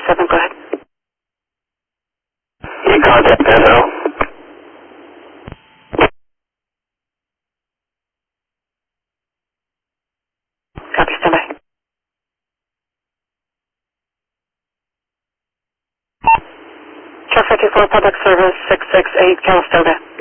7, go ahead. In contact, SO. Copy, stand by. Traffic 54 Public Service 668 Calistoga.